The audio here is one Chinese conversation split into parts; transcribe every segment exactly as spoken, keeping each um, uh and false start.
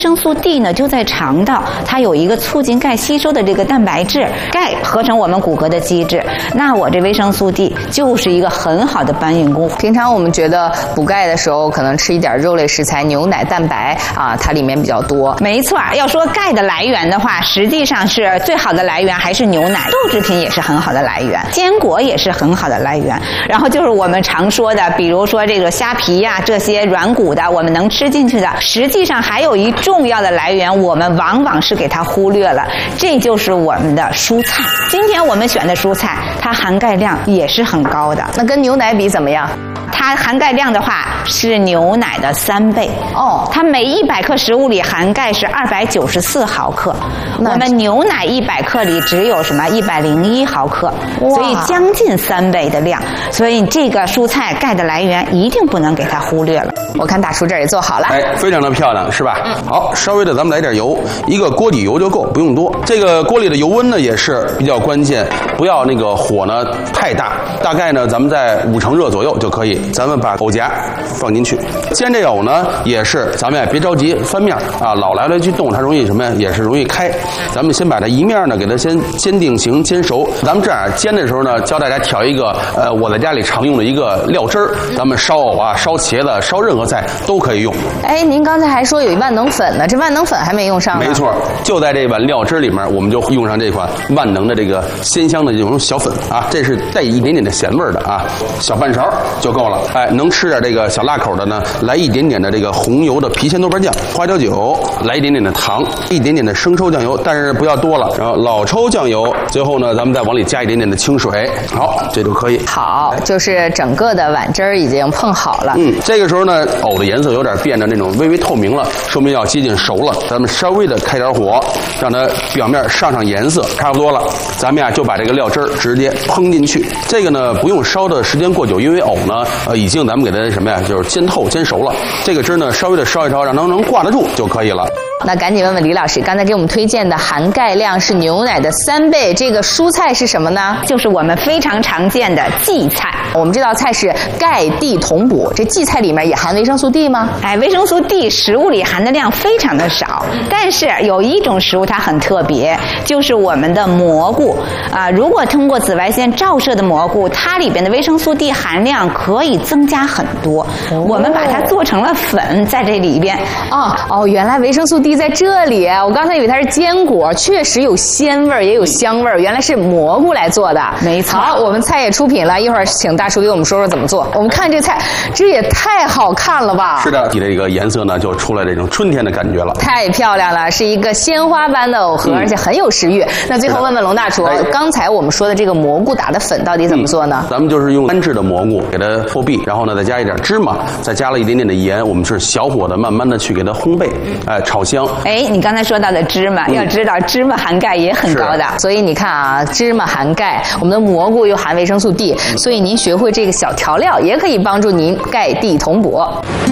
维生素 D 呢就在肠道，它有一个促进钙吸收的这个蛋白质，钙合成我们骨骼的机制。那我这维生素 D 就是一个很好的搬运工。 平常我们觉得补钙的时候，可能吃一点肉类食材，牛奶、蛋白啊，它里面比较多。 没错，要说钙的来源的话，实际上是最好的来源还是牛奶，豆制品也是很好的来源，坚果也是很好的来源。然后就是我们常说的，比如说这个虾皮呀、啊，这些软骨的，我们能吃进去的，实际上还有一重要的来源，我们往往是给它忽略了，这就是我们的蔬菜。今天我们选的蔬菜，它含钙量也是很高的。 那跟牛奶比怎么样？ 它含钙量的话是牛奶的三倍哦，它每一百克食物里含钙是二百九十四毫克，我们牛奶一百克里只有什么一百零一毫克，所以将近三倍的量。所以这个蔬菜钙的来源一定不能给它忽略了。 我看大厨这儿也做好了， 哎，非常的漂亮，是吧？嗯。好，稍微的咱们来点油，一个锅底油就够，不用多。这个锅里的油温呢也是比较关键，不要那个火呢太大，大概呢咱们在五成热左右就可以。咱们把藕夹放进去，煎这藕呢也是，咱们也别着急翻面啊，老来来去动它容易什么呀？也是容易开。咱们先把它一面呢给它先煎定型，煎熟。咱们这样煎的时候呢，教大家调一个呃我在家里常用的一个料汁儿，咱们烧藕啊、烧茄子、烧任何菜都可以用。 哎，您刚才还说有一万能粉呢，这万能粉还没用上呢。 没错，就在这碗料汁里面，我们就用上这款万能的这个鲜香的这种小粉啊，这是带一点点的咸味的啊，小半勺就够了。哎，能吃点这个小辣口的呢，来一点点的这个红油的郫县豆瓣酱，花椒酒，来一点点的糖，一点点的生抽酱油，但是不要多了。然后老抽酱油，最后呢，咱们再往里加一点点的清水。好，这就可以。 好，就是整个的碗汁儿已经碰好了。 嗯，这个时候呢，藕的颜色有点变得那种微微透明了，说明要接近熟了。咱们稍微的开点火，让它表面上上颜色，差不多了。咱们呀就把这个料汁儿直接烹进去。这个呢不用烧的时间过久，因为藕呢呃已经咱们给它什么呀，就是煎透煎熟了。这个汁呢稍微的烧一烧，让它能挂得住就可以了。 那赶紧问问李老师，刚才给我们推荐的含钙量是牛奶的三倍，这个蔬菜是什么呢？ 就是我们非常常见的荠菜。 我们这道菜是钙 D 同补，这荠菜里面也含维生素 D 吗？ 哎，维生素 D 食物里含的量非常的少，但是有一种食物它很特别，就是我们的蘑菇啊、呃。如果通过紫外线照射的蘑菇，它里边的维生素 D 含量可以增加很多。哦、我们把它做成了粉，在这里边。 哦哦，原来维生素 D 在这里，我刚才以为它是坚果，确实有鲜味儿，也有香味儿，原来是蘑菇来做的。 没错。 好，我们菜也出品了，一会儿请大厨给我们说说怎么做。我们看这菜，这也太好看了吧！ 是的，你这个颜色呢就出来这种春天的感觉了， 太漂亮了，是一个鲜花般的藕盒，嗯、而且很有食欲。那最后问问龙大厨，哎、刚才我们说的这个蘑菇打的粉到底怎么做呢？ 嗯、咱们就是用单制的蘑菇给它破壁，然后呢再加一点芝麻，再加了一点点的盐，我们是小火的慢慢的去给它烘焙，哎，炒香。 哎，你刚才说到的芝麻，嗯、要知道芝麻含钙也很高的， 所以你看啊，芝麻含钙，我们的蘑菇又含维生素 D，、嗯、所以您学会这个小调料，也可以帮助您钙 D 同补。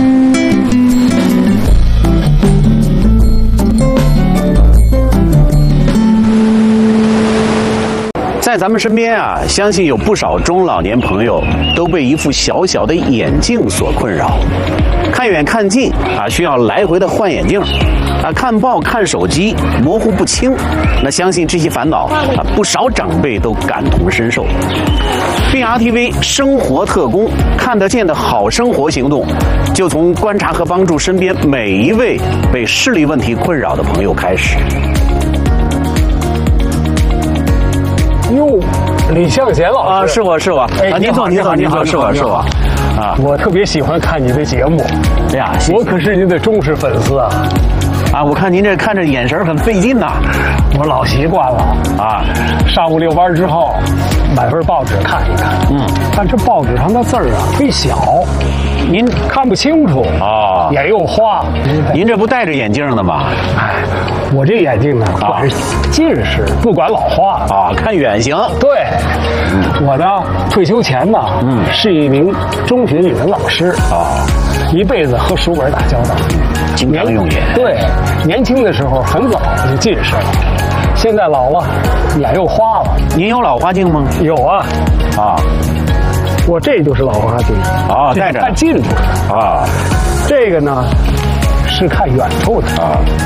在咱们身边啊，相信有不少中老年朋友都被一副小小的眼镜所困扰，看远看近啊，需要来回的换眼镜啊，看报看手机模糊不清。那相信这些烦恼啊，不少长辈都感同身受。B R T V 生活特工看得见的好生活行动，就从观察和帮助身边每一位被视力问题困扰的朋友开始。 哟，李向贤老师啊，是我是我， 哎， 啊，您坐您坐您坐，是我是我， 啊，我特别喜欢看你的节目， 哎呀， 我可是您的忠实粉丝啊， 啊，我看您这看着眼神很费劲呐， 我老习惯了啊，上午遛弯之后买份报纸看一看，嗯，但是报纸上的字儿啊忒小，您看不清楚啊，眼又花， 您这不戴着眼镜的吗？ 哎，我这眼镜呢，管是近视，不管老花啊，看远行。 对，嗯、我呢退休前呢，嗯，是一名中学语文老师啊，一辈子和书本打交道， 经常用眼。 对，年轻的时候很早就近视了，现在老了，眼又花了。 您有老花镜吗？ 有啊， 啊， 我这就是老花镜啊，戴着看近处啊，这个呢是看远处的啊。